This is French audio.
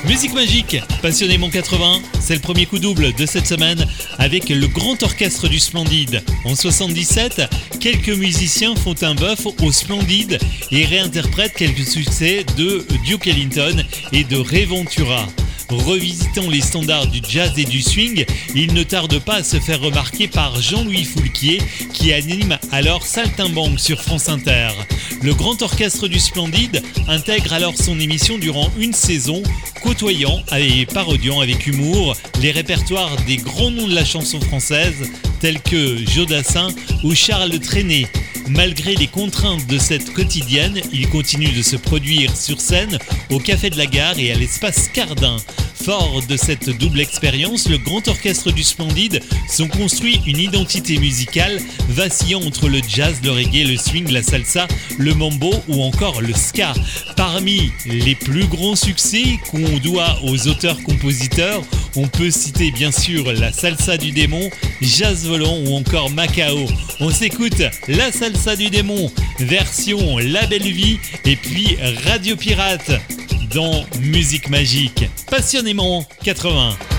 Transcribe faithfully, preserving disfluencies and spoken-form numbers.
Musique magique, passionnément quatre-vingts, c'est le premier coup double de cette semaine avec le Grand Orchestre du Splendide. En soixante-dix-sept, quelques musiciens font un bœuf au Splendide et réinterprètent quelques succès de Duke Ellington et de Ray Ventura. Revisitant les standards du jazz et du swing, il ne tarde pas à se faire remarquer par Jean-Louis Foulquier qui anime alors Saltimbanque sur France Inter. Le Grand Orchestre du Splendide intègre alors son émission durant une saison, côtoyant et parodiant avec humour les répertoires des grands noms de la chanson française tels que Jodassin ou Charles Trenet. Malgré les contraintes de cette quotidienne, il continue de se produire sur scène au Café de la Gare et à l'Espace Cardin. Fort de cette double expérience, le Grand Orchestre du Splendide s'ont construit une identité musicale vacillant entre le jazz, le reggae, le swing, la salsa, le mambo ou encore le ska. Parmi les plus grands succès qu'on doit aux auteurs-compositeurs, on peut citer bien sûr la salsa du démon, Jazz Volant ou encore Macao. On s'écoute la salsa du démon, version La Belle Vie et puis Radio Pirate dans Musique Magique, passionnément quatre-vingts.